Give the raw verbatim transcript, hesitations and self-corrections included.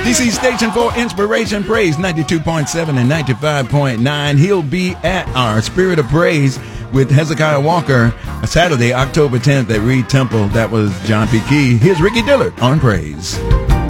D C station for Inspiration Praise, ninety-two point seven and ninety-five point nine. He'll be at our Spirit of Praise with Hezekiah Walker Saturday, October tenth at Reed Temple. That was John P. Key. Here's Ricky Dillard on Praise.